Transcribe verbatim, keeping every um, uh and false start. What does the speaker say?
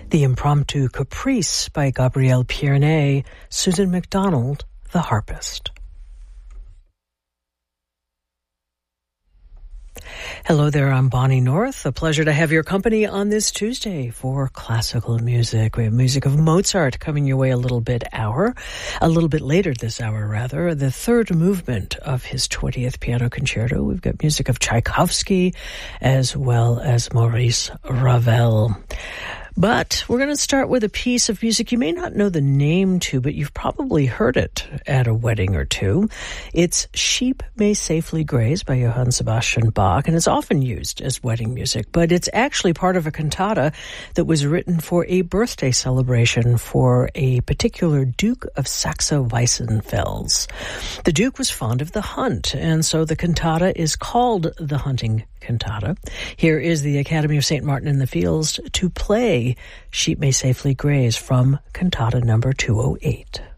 The Impromptu Caprice by Gabrielle Pierné, Susan MacDonald, the harpist. Hello there, I'm Bonnie North. A pleasure to have your company on this Tuesday for classical music. We have music of Mozart coming your way a little bit hour, a little bit later this hour rather, the third movement of his twentieth Piano Concerto. We've got music of Tchaikovsky as well as Maurice Ravel. But we're going to start with a piece of music you may not know the name to, but you've probably heard it at a wedding or two. It's Sheep May Safely Graze by Johann Sebastian Bach, and it's often used as wedding music, but it's actually part of a cantata that was written for a birthday celebration for a particular Duke of Saxe-Weissenfels. The Duke was fond of the hunt, and so the cantata is called the Hunting Cantata. Here is the Academy of Saint Martin in the Fields to play Sheep May Safely Graze from cantata number two oh eight.